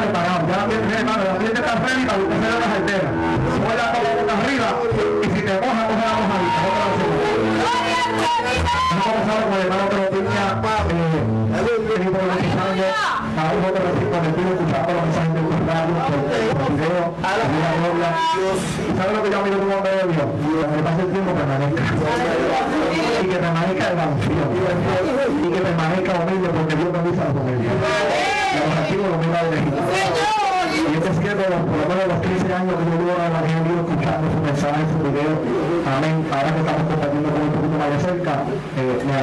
preparado, ya la tienes, hermano, la tienes que estar ready para usted hacer las alteras. Voy a tomar boca arriba y si te moja, coge la mojadita. Hemos comenzado con el hermano que lo tenía hipnotizando a un otro conectivo, escuchando los mensajes de los radios, por video, a la dobla. ¿Sabes lo que yo miro como hombre de Dios? Que pase el tiempo permanezca. Y que permanezca el evangelio. Y que permanezca humilde porque Dios bendice a los humildes. Los activos los mira de Egipto. Y este cielo, por lo menos los 15 años que yo llevo en el evangelio escuchando sus mensajes, sus videos, amén. Ahora que estamos compartiendo con un poquito más de cerca,